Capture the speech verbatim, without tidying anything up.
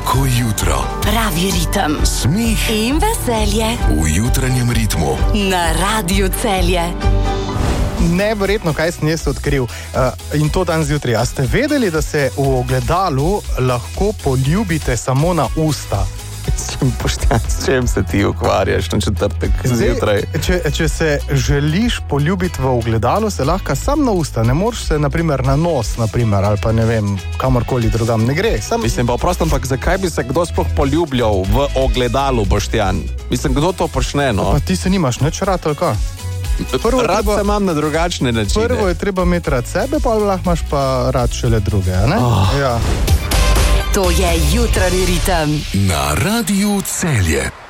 Lahko jutro. Pravi ritem. Smeh in veselje v jutranjem ritmu. Na Radiu Celje. Neverjetno, kaj sem jaz odkril. Uh, in to dan zjutraj. A ste vedeli, da se v ogledalu lahko poljubite samo na usta? Pošten, s čem se ti ukvarjaš na četrtek zjutraj? Če, če se želiš poljubiti v ogledalu, se lahko sam na usta. Ne moreš se, naprimer, na nos, naprimer, ali pa ne vem, kamorkoli drugam. Ne gre. Sam... Mislim pa prosto, ampak zakaj bi se kdo sploh poljubljal v ogledalu, Boštjan? Mislim, kdo to počne, no? Pa ti se nimaš nič rad, ali kaj? Prvo rad treba, se imam na drugačne načine. Prvo je treba imeti rad sebe, pa lahko imaš pa rad šele druge, ne? Oh. Ja. To je jutranji ritem. Na Radiu Celje.